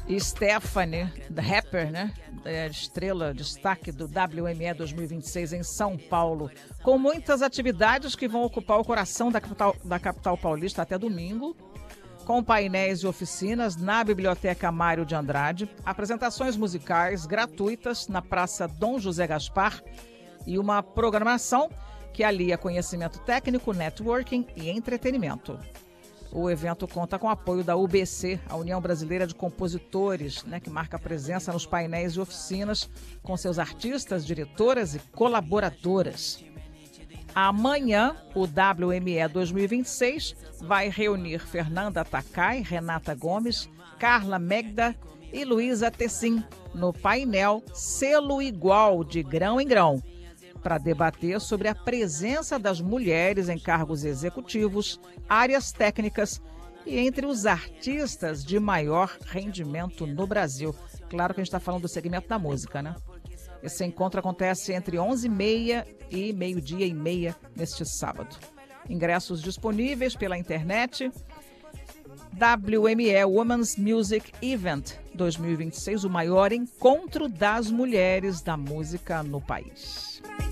E Stephanie, da rapper, né? Estrela, destaque do WME 2026 em São Paulo, com muitas atividades que vão ocupar o coração da capital paulista até domingo, com painéis e oficinas na Biblioteca Mário de Andrade, apresentações musicais gratuitas na Praça Dom José Gaspar e uma programação que alia conhecimento técnico, networking e entretenimento. O evento conta com o apoio da UBC, a União Brasileira de Compositores, né, que marca a presença nos painéis e oficinas com seus artistas, diretoras e colaboradoras. Amanhã, o WME 2026 vai reunir Fernanda Takai, Renata Gomes, Carla Megda e Luísa Tessin no painel Selo Igual de Grão em Grão, para debater sobre a presença das mulheres em cargos executivos, áreas técnicas e entre os artistas de maior rendimento no Brasil. Claro que a gente está falando do segmento da música, né? Esse encontro acontece entre 11h30 e meio-dia e meia neste sábado. Ingressos disponíveis pela internet. WME Women's Music Event 2026, o maior encontro das mulheres da música no país.